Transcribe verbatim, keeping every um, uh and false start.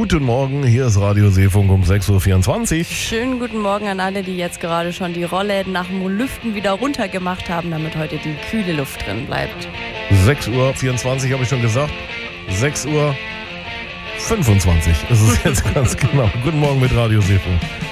Guten Morgen, hier ist Radio Seefunk um sechs Uhr vierundzwanzig. Schönen guten Morgen an alle, die jetzt gerade schon die Rollläden nach dem Lüften wieder runtergemacht haben, damit heute die kühle Luft drin bleibt. sechs Uhr vierundzwanzig habe ich schon gesagt. sechs Uhr fünfundzwanzig ist es jetzt ganz genau. Guten Morgen mit Radio Seefunk.